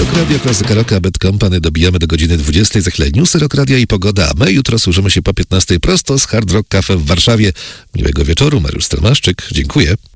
Rock Radio, Klasyka Rocka, Bad Company. Dobijamy do godziny 20. Za chwilę newsy Rock Radia i pogoda. A my jutro służymy się po 15 prosto z Hard Rock Cafe w Warszawie. Miłego wieczoru, Mariusz Stelmaszczyk. Dziękuję.